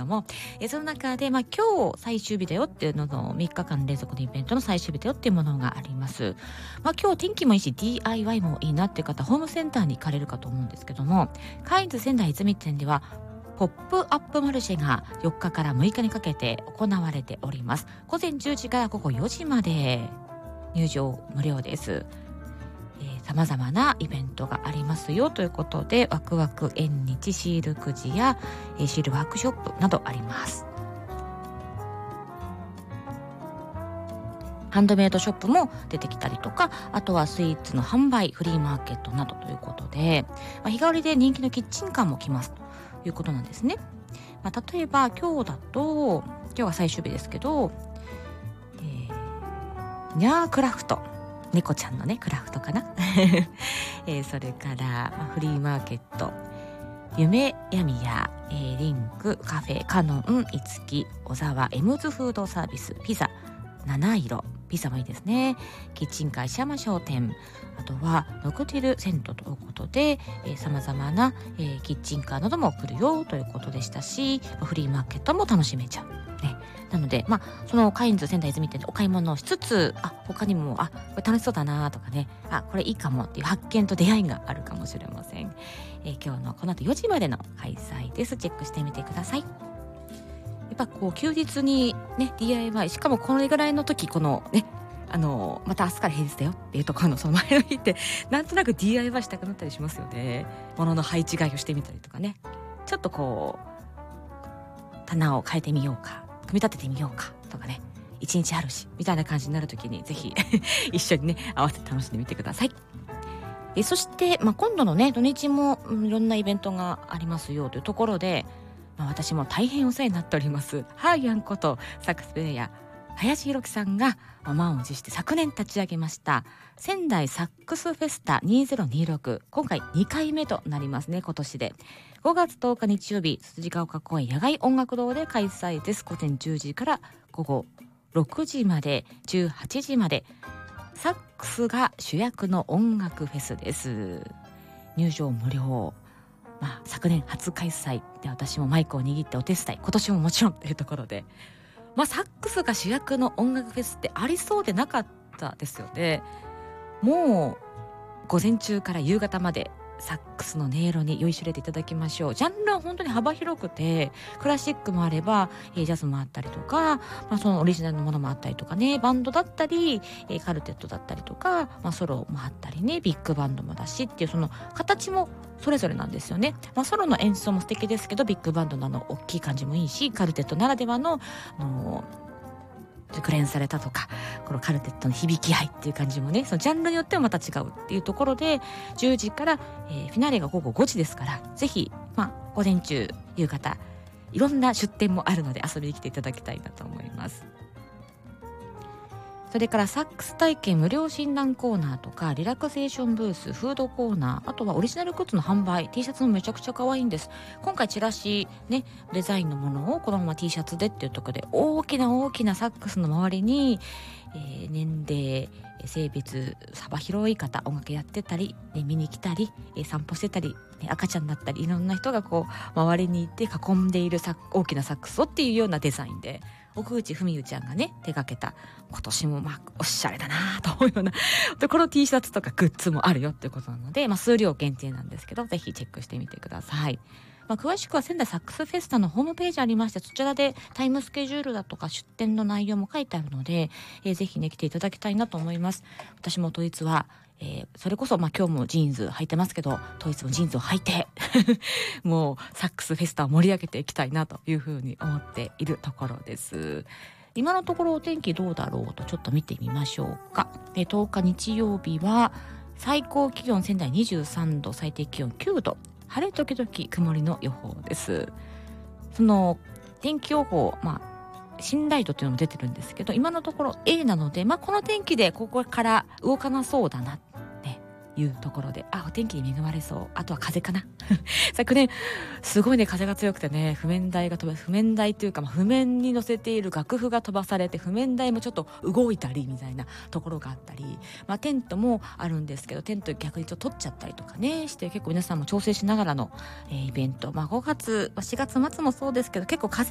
ども、その中で、今日最終日だよっていうのの3日間連続のイベントの最終日だよっていうものがあります。今日天気もいいし DIY もいいなっていう方、ホームセンターに行かれるかと思うんですけども、カインズ仙台泉店ではポップアップマルシェが4日から6日にかけて行われております。午前10時から午後4時まで入場無料です。様々なイベントがありますよということで、ワクワク縁日シールくじや、シールワークショップなどあります。ハンドメイドショップも出てきたりとか、あとはスイーツの販売、フリーマーケットなどということで、日替わりで人気のキッチンカーも来ますということなんですね。例えば今日だと、今日が最終日ですけど、ニャークラフト、猫ちゃんのねクラフトかな、それから、フリーマーケット、夢闇や、リンクカフェカノンいつき小沢エムズフードサービスピザ七色、ピザもいいですね。キッチンカー石山商店、あとはノクティルセントということで、様々な、キッチンカーなども来るよということでしたし、フリーマーケットも楽しめちゃう、ね、なので、そのカインズ仙台泉店でお買い物をしつつ、他にもこれ楽しそうだなとかね、これいいかもっていう発見と出会いがあるかもしれません。今日のこの後4時までの開催です。チェックしてみてください。やっぱ休日にね DIY、 しかもこれぐらいの時、このねまた明日から平日だよっていうところのその前の日ってなんとなく DIY したくなったりしますよね。物の配置替えをしてみたりとかね、ちょっと棚を変えてみようか、組み立ててみようかとかね、一日あるしみたいな感じになる時にぜひ一緒にね合わせて楽しんでみてください。そして、今度のね土日も、いろんなイベントがありますよというところで、私も大変お世話になっておりますハーヤンことサックスプレイヤー林弘樹さんが満を持して昨年立ち上げました仙台サックスフェスタ2026、今回2回目となりますね。今年で5月10日日曜日、辻ヶ丘公園野外音楽堂で開催です。午前10時から午後6時まで18時まで、サックスが主役の音楽フェスです。入場無料、昨年初開催で私もマイクを握ってお手伝い、今年ももちろんというところで、サックスが主役の音楽フェスってありそうでなかったですよね。もう午前中から夕方までサックスの音色に酔いしれていただきましょう。ジャンルは本当に幅広くて、クラシックもあればジャズもあったりとか、そのオリジナルのものもあったりとかね、バンドだったりカルテットだったりとか、ソロもあったりね、ビッグバンドもだしっていう、その形もそれぞれなんですよね。ソロの演奏も素敵ですけど、ビッグバンドの大きい感じもいいし、カルテットならではの熟練されたとか、このカルテットの響き合いっていう感じもね、そのジャンルによってはまた違うっていうところで、10時から、フィナーレが午後5時ですから、ぜひ、午前中夕方いろんな出店もあるので遊びに来ていただきたいなと思います。それからサックス体験無料診断コーナーとか、リラクゼーションブース、フードコーナー、あとはオリジナルグッズの販売、 T シャツもめちゃくちゃ可愛いんです。今回チラシね、デザインのものをこのまま T シャツでっていうところで、大きなサックスの周りに、年齢性別幅広い方、音楽やってたり、見に来たり、散歩してたり、赤ちゃんだったり、いろんな人が周りにいて囲んでいる大きなサックスをっていうようなデザインで、奥内文代ちゃんがね手掛けた、今年もおしゃれだなと思うようなところ T シャツとかグッズもあるよっていうことなので、数量限定なんですけど、ぜひチェックしてみてください。詳しくは仙台サックスフェスタのホームページありまして、そちらでタイムスケジュールだとか出店の内容も書いてあるので、ぜひね来ていただきたいなと思います。私も統一はそれこそ今日もジーンズ履いてますけど、統一もジーンズを履いてもうサックスフェスタを盛り上げていきたいなというふうに思っているところです。今のところお天気どうだろうとちょっと見てみましょうか。10日日曜日は最高気温仙台23度、最低気温9度、晴れ時々曇りの予報です。その天気予報、信頼度というのも出てるんですけど、今のところ A なので、この天気でここから動かなそうだなっていうところで、お天気に恵まれそう。あとは風かな昨年すごいね風が強くてね、譜面台というか、譜面に乗せている楽譜が飛ばされて、譜面台もちょっと動いたりみたいなところがあったり、テントもあるんですけど、テント逆にちょっと取っちゃったりとかねして、結構皆さんも調整しながらの、イベント、5月4月末もそうですけど、結構風